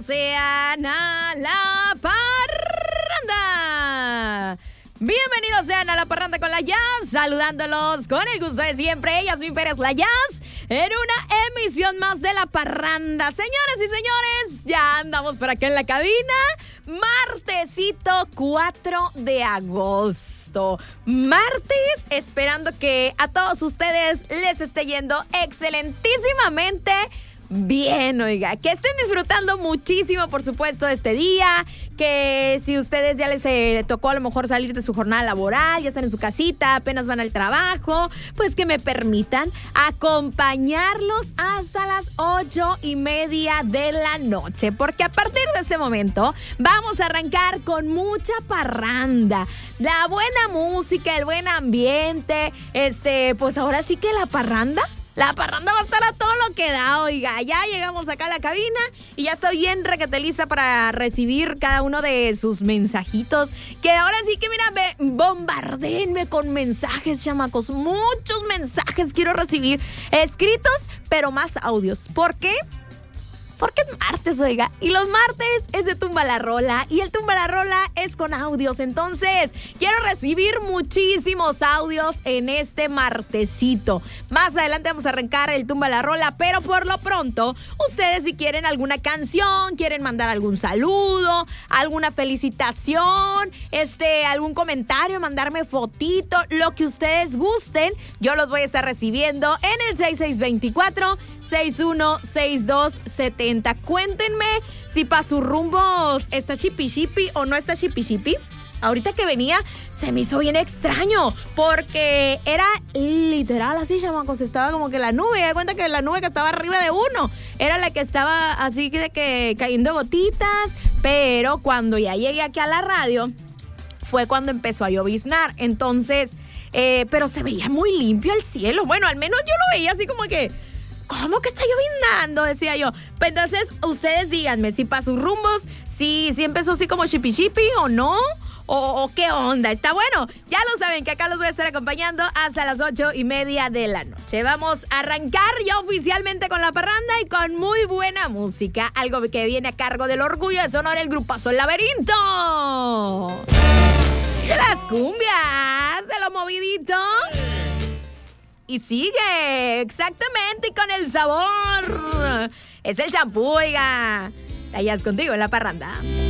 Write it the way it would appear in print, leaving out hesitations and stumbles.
Bienvenidos sean a La Parranda. Bienvenidos sean a La Parranda con la Jazz, saludándolos con el gusto de siempre. Yasmín Pérez, la Jazz, en una emisión más de La Parranda. Señores y señores, ya andamos por acá en la cabina. Martesito 4 de agosto. Martes, esperando que a todos ustedes les esté yendo excelentísimamente bien, oiga, que estén disfrutando muchísimo, por supuesto, este día, que si ustedes ya les tocó a lo mejor salir de su jornada laboral, ya están en su casita, apenas van al trabajo, pues que me permitan acompañarlos hasta las 8:30 de la noche, porque a partir de este momento vamos a arrancar con mucha parranda, la buena música, el buen ambiente, pues ahora sí que la parranda va a estar a todo lo que da, oiga. Ya llegamos acá a la cabina y ya estoy bien requete lista para recibir cada uno de sus mensajitos. Que ahora sí que, mira, bombardéenme con mensajes, chamacos. Muchos mensajes quiero recibir, escritos, pero más audios. ¿Por qué? Porque es martes, oiga, y los martes es de Tumba la Rola, y el Tumba la Rola es con audios. Entonces, quiero recibir muchísimos audios en este martesito. Más adelante vamos a arrancar el Tumba la Rola, pero por lo pronto, ustedes si quieren alguna canción, quieren mandar algún saludo, alguna felicitación, algún comentario, mandarme fotito, lo que ustedes gusten, yo los voy a estar recibiendo en el 6624-616270. Cuéntenme si pa' sus rumbos está chipi o no está chipi. Ahorita que venía se me hizo bien extraño porque era literal así, chamacos, estaba como que la nube, da cuenta que la nube que estaba arriba de uno era la que estaba así que cayendo gotitas, pero cuando ya llegué aquí a la radio fue cuando empezó a lloviznar, entonces, pero se veía muy limpio el cielo, bueno, al menos yo lo veía así como que, ¿cómo que está lloviznando? Decía yo. Pues entonces, ustedes díganme si para sus rumbos, si empezó así como chipi o no, o qué onda. Está bueno. Ya lo saben que acá los voy a estar acompañando hasta las 8:30 de la noche. Vamos a arrancar ya oficialmente con la parranda y con muy buena música. Algo que viene a cargo del orgullo de Sonora, el grupazo El Laberinto. De las cumbias, de lo movidito. Y sigue, exactamente, y con el sabor. Es el champú, oiga. Allá es contigo en La Parranda.